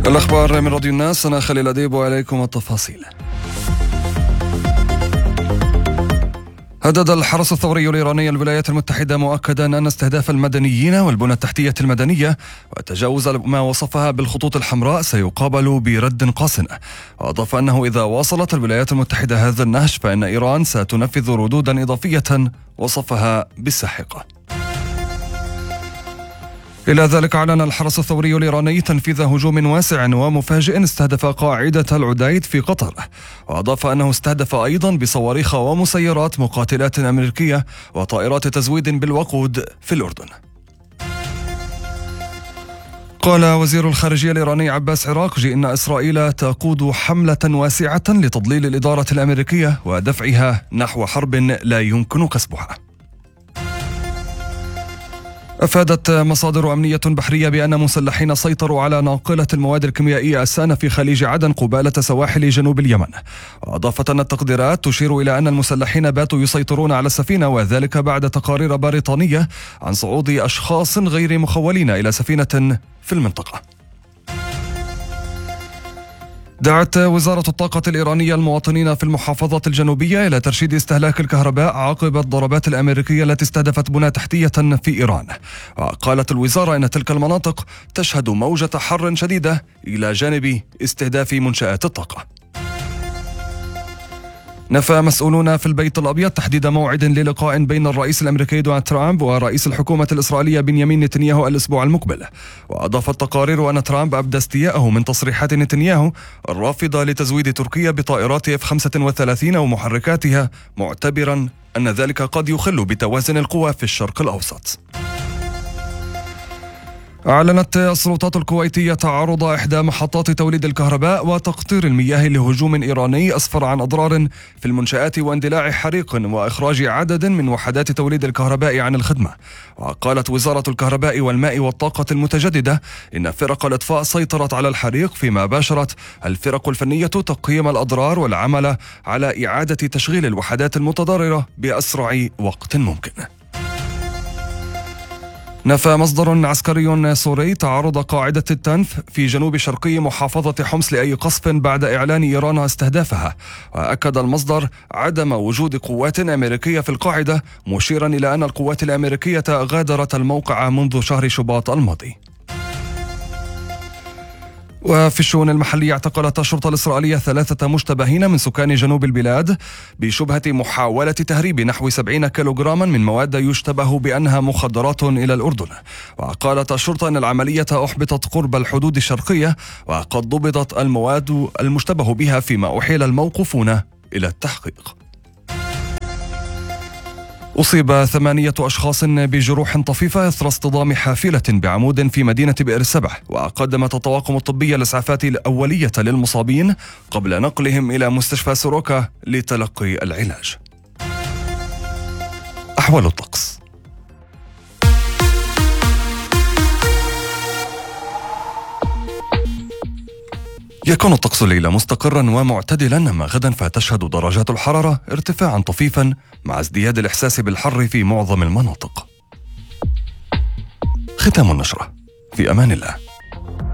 الأخبار من راديو الناس، أنا خليل أديب وعليكم التفاصيل. هدد الحرس الثوري الإيراني الولايات المتحدة مؤكدا أن استهداف المدنيين والبنى التحتية المدنية وتجاوز ما وصفها بالخطوط الحمراء سيقابل برد قاصٍ. وأضاف أنه إذا واصلت الولايات المتحدة هذا النهج فإن إيران ستنفذ ردودا إضافية وصفها بالساحقة. إلى ذلك أعلن الحرس الثوري الإيراني تنفيذ هجوم واسع ومفاجئ استهدف قاعدة العديد في قطر، وأضاف أنه استهدف أيضا بصواريخ ومسيرات مقاتلات أمريكية وطائرات تزويد بالوقود في الأردن. قال وزير الخارجية الإيراني عباس عراقجي إن إسرائيل تقود حملة واسعة لتضليل الإدارة الأمريكية ودفعها نحو حرب لا يمكن كسبها. أفادت مصادر أمنية بحرية بأن مسلحين سيطروا على ناقلة المواد الكيميائية السانة في خليج عدن قبالة سواحل جنوب اليمن. وأضافت أن التقديرات تشير إلى أن المسلحين باتوا يسيطرون على السفينة، وذلك بعد تقارير بريطانية عن صعود أشخاص غير مخولين إلى سفينة في المنطقة. دعت وزارة الطاقة الإيرانية المواطنين في المحافظات الجنوبية إلى ترشيد استهلاك الكهرباء عقب الضربات الأمريكية التي استهدفت بنى تحتية في إيران. وقالت الوزارة إن تلك المناطق تشهد موجة حر شديدة إلى جانب استهداف منشآت الطاقة. نفى مسؤولون في البيت الأبيض تحديد موعد للقاء بين الرئيس الأمريكي دونالد ترامب ورئيس الحكومة الإسرائيلية بنيامين نتنياهو الأسبوع المقبل. وأضافت تقارير أن ترامب أبدى استياءه من تصريحات نتنياهو الرافضة لتزويد تركيا بطائرات F-35 ومحركاتها، معتبرا أن ذلك قد يخل بتوازن القوى في الشرق الأوسط. أعلنت السلطات الكويتية تعرض إحدى محطات توليد الكهرباء وتقطير المياه لهجوم إيراني أسفر عن أضرار في المنشآت واندلاع حريق وإخراج عدد من وحدات توليد الكهرباء عن الخدمة. وقالت وزارة الكهرباء والماء والطاقة المتجددة إن فرق الإطفاء سيطرت على الحريق، فيما باشرت الفرق الفنية تقييم الأضرار والعمل على إعادة تشغيل الوحدات المتضررة بأسرع وقت ممكن. نفى مصدر عسكري سوري تعرض قاعدة التنف في جنوب شرقي محافظة حمص لأي قصف بعد إعلان إيران استهدافها. وأكد المصدر عدم وجود قوات أمريكية في القاعدة، مشيرا إلى أن القوات الأمريكية غادرت الموقع منذ شهر شباط الماضي. وفي الشؤون المحلية اعتقلت الشرطة الإسرائيلية 3 مشتبهين من سكان جنوب البلاد بشبهة محاولة تهريب نحو 70 كيلوغراما من مواد يشتبه بأنها مخدرات إلى الأردن. وقالت الشرطة أن العملية أحبطت قرب الحدود الشرقية، وقد ضبطت المواد المشتبه بها، فيما أحيل الموقوفون إلى التحقيق. أصيب 8 أشخاص بجروح طفيفة إثر اصطدام حافلة بعمود في مدينة بئر السبع. وقدمت الطواقم الطبية الإسعافات الأولية للمصابين قبل نقلهم إلى مستشفى سوروكا لتلقي العلاج. أحوال الطقس. يكون الطقس الليلة مستقرا ومعتدلا، أما غدا فتشهد درجات الحرارة ارتفاعا طفيفا مع ازدياد الإحساس بالحر في معظم المناطق. ختام النشرة، في أمان الله.